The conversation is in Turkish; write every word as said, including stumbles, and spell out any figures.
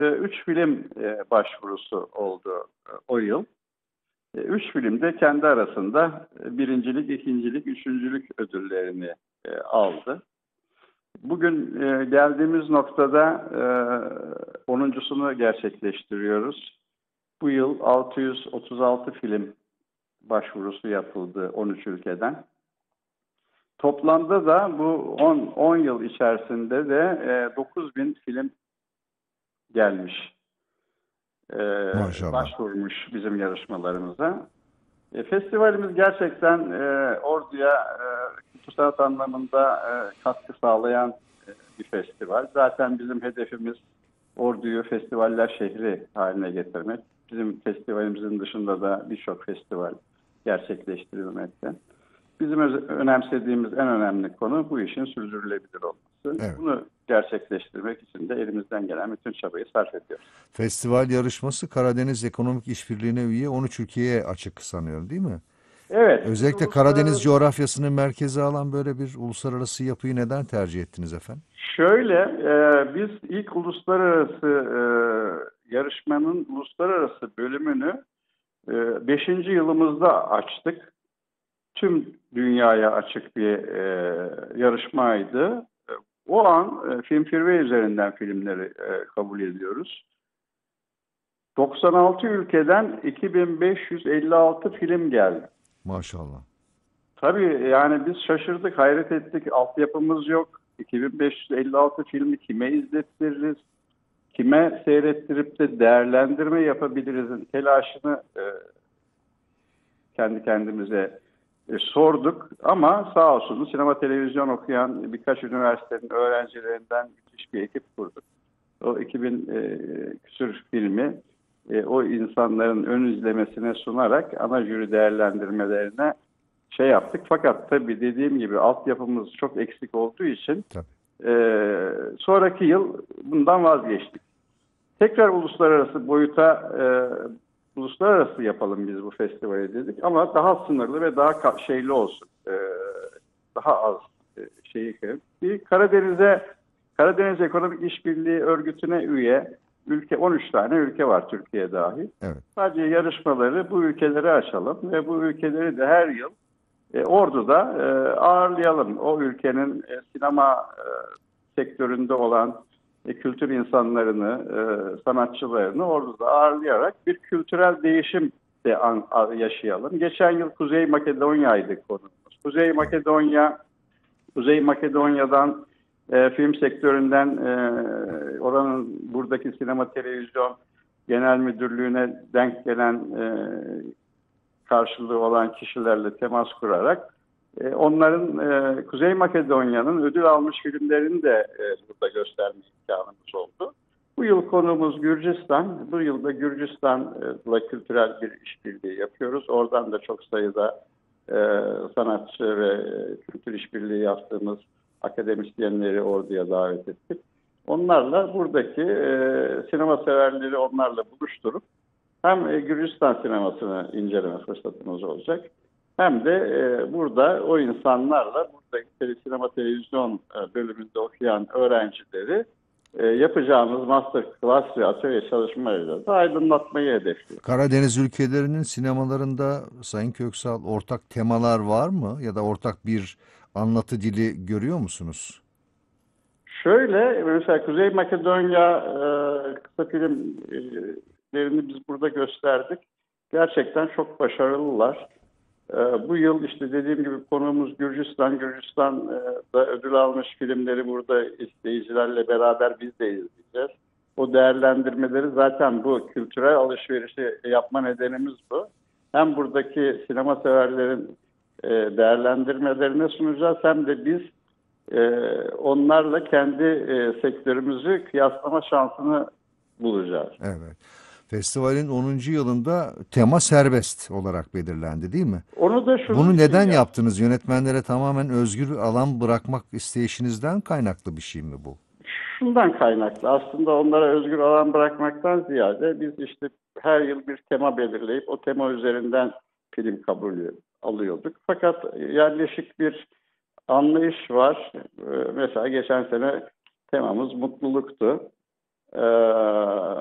e, üç film e, başvurusu oldu e, o yıl. E, Üç film de kendi arasında e, birincilik, ikincilik, üçüncülük ödüllerini e, aldı. Bugün e, geldiğimiz noktada e, onuncusunu gerçekleştiriyoruz. Bu yıl altı yüz otuz altı film başvurusu yapıldı on üç ülkeden. Toplamda da bu on yıl içerisinde de e, dokuz bin film gelmiş, e, Maşallah. başvurmuş bizim yarışmalarımıza. E, festivalimiz gerçekten e, Ordu'ya e, kültür sanat anlamında e, katkı sağlayan e, bir festival. Zaten bizim hedefimiz Ordu'yu festivaller şehri haline getirmek. Bizim festivalimizin dışında da birçok festival gerçekleştirilmekte. Bizim öz- önemsediğimiz en önemli konu bu işin sürdürülebilir olması. Evet. Bunu gerçekleştirmek için de elimizden gelen bütün çabayı sarf ediyoruz. Festival yarışması Karadeniz Ekonomik İşbirliği'ne üye on üç ülkeye açık sanıyorum, değil mi? Evet, biz Özellikle Karadeniz uluslararası coğrafyasını merkeze alan böyle bir uluslararası yapıyı neden tercih ettiniz efendim? Şöyle, e, biz ilk uluslararası e, yarışmanın uluslararası bölümünü e, beşinci yılımızda açtık. Tüm dünyaya açık bir e, yarışmaydı. E, O an e, Filmfirve üzerinden filmleri e, kabul ediyoruz. doksan altı ülkeden iki bin beş yüz elli altı film geldi. Maşallah. Tabii yani biz şaşırdık, hayret ettik. Altyapımız yok. iki bin beş yüz elli altı filmi kime izlettiririz? Kime seyrettirip de değerlendirme yapabilirizin telaşını e, kendi kendimize e, sorduk. Ama sağ olsun sinema televizyon okuyan birkaç üniversitenin öğrencilerinden müthiş bir ekip kurduk. O iki bin e, küsür filmi e, o insanların ön izlemesine sunarak ana jüri değerlendirmelerine şey yaptık. Fakat tabii dediğim gibi altyapımız çok eksik olduğu için Tabii. e, sonraki yıl bundan vazgeçtik. Tekrar uluslararası boyuta e, uluslararası yapalım biz bu festivali dedik ama daha sınırlı ve daha ka- şeyli olsun. E, daha az e, şeyi bir Karadeniz'e Karadeniz Ekonomik İşbirliği Örgütü'ne üye ülke on üç tane ülke var Türkiye dahil. Evet. Sadece yarışmaları bu ülkelere açalım ve bu ülkeleri de her yıl e, Ordu'da e, ağırlayalım. O ülkenin e, sinema e, sektöründe olan e, kültür insanlarını, e, sanatçılarını Ordu'da ağırlayarak bir kültürel değişim de an, a- yaşayalım. Geçen yıl Kuzey Makedonya'ydı konumuz. Kuzey Makedonya, Kuzey Makedonya'dan e, film sektöründen e, oranın buradaki sinema televizyon genel müdürlüğüne denk gelen e, karşılığı olan kişilerle temas kurarak e, onların e, Kuzey Makedonya'nın ödül almış filmlerini de e, burada gösterme imkanımız oldu. Bu yıl konuğumuz Gürcistan. Bu yılda Gürcistan'la kültürel bir işbirliği yapıyoruz. Oradan da çok sayıda e, sanatçı ve kültür işbirliği yaptığımız akademisyenleri orduya davet ettik. Onlarla buradaki e, sinema severleri onlarla buluşturup hem e, Gürcistan sinemasını inceleme fırsatımız olacak. Hem de e, burada o insanlarla buradaki sinema televizyon e, bölümünde okuyan öğrencileri e, yapacağımız master class ve atölye çalışmalarıyla da aydınlatmayı hedefliyoruz. Karadeniz ülkelerinin sinemalarında Sayın Köksal ortak temalar var mı? Ya da ortak bir anlatı dili görüyor musunuz? Şöyle mesela Kuzey Makedonya e, kısa filmlerini biz burada gösterdik. Gerçekten çok başarılılar. E, bu yıl işte dediğim gibi konuğumuz Gürcistan. Gürcistan'da ödül almış filmleri burada izleyicilerle beraber biz de izleyeceğiz. O değerlendirmeleri zaten bu kültürel alışverişi yapma nedenimiz bu. Hem buradaki sinema severlerin e, değerlendirmelerine sunacağız hem de biz e, onlarla kendi e, sektörümüzü kıyaslama şansını bulacağız. Evet. Festivalin onuncu yılında tema serbest olarak belirlendi, değil mi? Onu da şunun Bunu için neden yaptık. yaptınız? Yönetmenlere tamamen özgür alan bırakmak isteyişinizden kaynaklı bir şey mi bu? Şundan kaynaklı aslında onlara özgür alan bırakmaktan ziyade biz işte her yıl bir tema belirleyip o tema üzerinden film kabul alıyorduk. Fakat yerleşik bir anlayış var. Ee, Mesela geçen sene temamız mutluluktu. Ee,